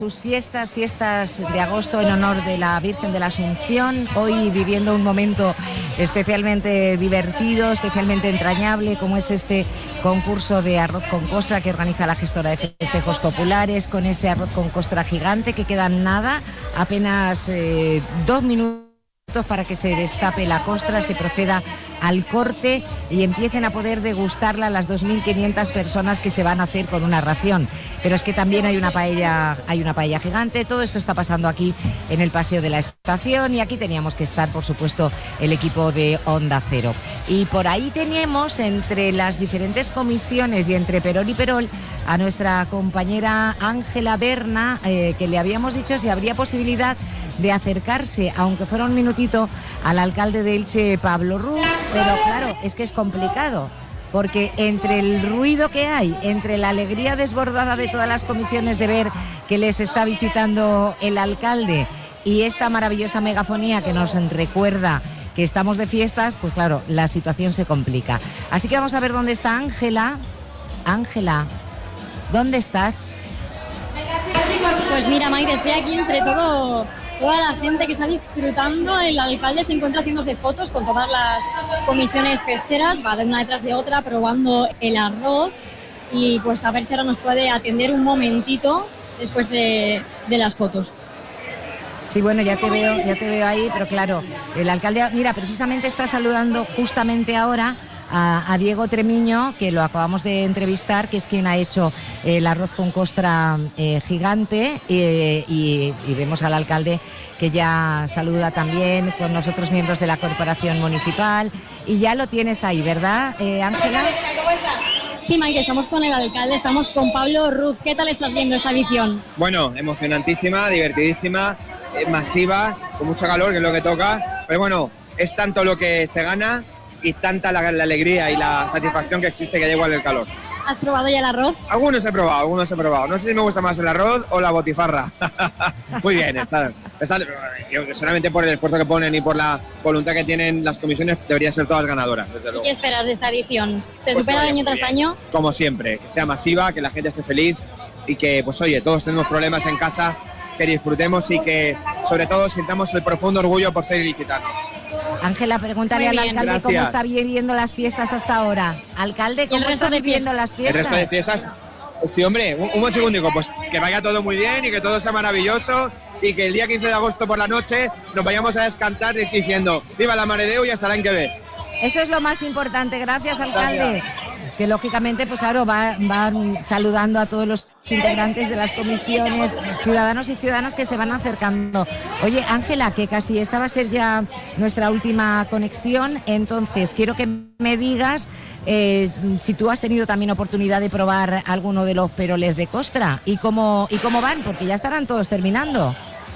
sus fiestas de agosto en honor de la Virgen de la Asunción, hoy viviendo un momento especialmente divertido, especialmente entrañable, como es este concurso de arroz con costra que organiza la gestora de festejos populares, con ese arroz con costra gigante que quedan nada, apenas 2 minutos para que se destape la costra, se proceda al corte y empiecen a poder degustarla las 2.500 personas que se van a hacer con una ración. Pero es que también hay una paella gigante. Todo esto está pasando aquí en el Paseo de la Estación y aquí teníamos que estar, por supuesto, el equipo de Onda Cero. Y por ahí teníamos, entre las diferentes comisiones y entre Perol y Perol, a nuestra compañera Ángela Berna, que le habíamos dicho si habría posibilidad de acercarse, aunque fuera un minutito, al alcalde de Elche, Pablo Ruz, pero claro, es que es complicado, porque entre el ruido que hay, entre la alegría desbordada de todas las comisiones de ver que les está visitando el alcalde y esta maravillosa megafonía que nos recuerda que estamos de fiestas, pues claro, la situación se complica. Así que vamos a ver dónde está Ángela. Ángela, ¿dónde estás? Pues mira, Maite, estoy aquí entre toda la gente que está disfrutando. El alcalde se encuentra haciéndose fotos con todas las comisiones festeras, va de una detrás de otra probando el arroz y pues a ver si ahora nos puede atender un momentito después de las fotos. Sí, bueno, ya te veo ahí, pero claro, el alcalde, mira, precisamente está saludando justamente ahora a Diego Tremiño, que lo acabamos de entrevistar, que es quien ha hecho el arroz con costra gigante, y vemos al alcalde que ya saluda también con nosotros, miembros de la corporación municipal, y ya lo tienes ahí, ¿verdad, Ángela? Sí, Maite, estamos con el alcalde, estamos con Pablo Ruz. ¿Qué tal estás viendo esta edición? Bueno, emocionantísima, divertidísima, masiva, con mucho calor, que es lo que toca, pero bueno, es tanto lo que se gana y tanta la alegría y la satisfacción que existe, que da igual el calor. ¿Has probado ya el arroz? Algunos he probado. No sé si me gusta más el arroz o la botifarra. Muy bien, está, solamente por el esfuerzo que ponen y por la voluntad que tienen las comisiones, deberían ser todas ganadoras, desde luego. ¿Qué esperas de esta edición? ¿Se Pues supera año tras año? Como siempre, que sea masiva, que la gente esté feliz y que, pues oye, todos tenemos problemas en casa, que disfrutemos y que, sobre todo, sintamos el profundo orgullo por ser ilicitanos. Ángela, pregúntale al alcalde gracias. cómo está viviendo las fiestas hasta ahora. Alcalde, ¿cómo está viviendo las fiestas? El resto de fiestas, sí, hombre, un segundico, pues que vaya todo muy bien y que todo sea maravilloso y que el día 15 de agosto por la noche nos vayamos a descantar diciendo ¡viva la Mare de Déu y hasta l'any que ve! Eso es lo más importante. Gracias, alcalde. Gracias. Que lógicamente, pues claro, va saludando a todos los integrantes de las comisiones, ciudadanos y ciudadanas que se van acercando. Oye, Ángela, que casi esta va a ser ya nuestra última conexión, entonces quiero que me digas si tú has tenido también oportunidad de probar alguno de los peroles de costra y cómo van, porque ya estarán todos terminando.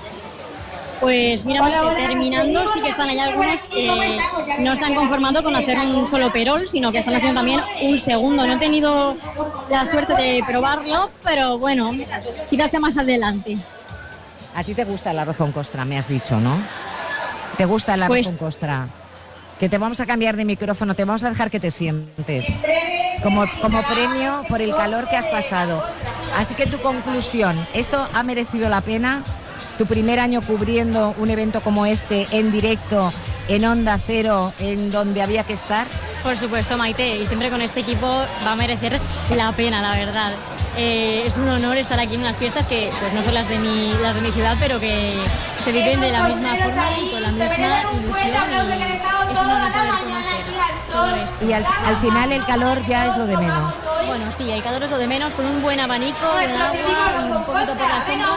Pues mira, terminando, sí que están allá algunos que no se han conformado con hacer un solo perol, sino que están haciendo también un segundo. No he tenido la suerte de probarlo, pero bueno, quizás sea más adelante. A ti te gusta el arroz con costra, me has dicho, ¿no? ¿Te gusta el arroz con costra? Que te vamos a cambiar de micrófono, te vamos a dejar que te sientes como premio por el calor que has pasado. Así que tu conclusión, ¿esto ha merecido la pena? Tu primer año cubriendo un evento como este en directo, en Onda Cero, en donde había que estar. Por supuesto, Maite, y siempre con este equipo va a merecer la pena, la verdad. Es un honor estar aquí en unas fiestas que pues no son las de mi ciudad, pero que se viven de la misma forma y con la misma ilusión. Y es un honor poder conocer todo esto. Y al final el calor ya es lo de menos. Bueno, sí, el calor es lo de menos, con un buen abanico, un agua, un poquito por la sombra.